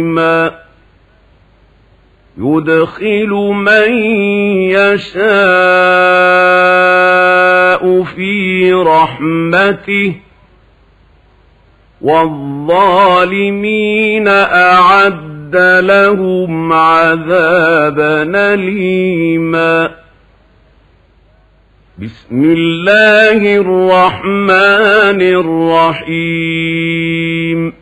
يدخل من يشاء في رحمته والظالمين أعد لهم عذابا أليما. بسم الله الرحمن الرحيم.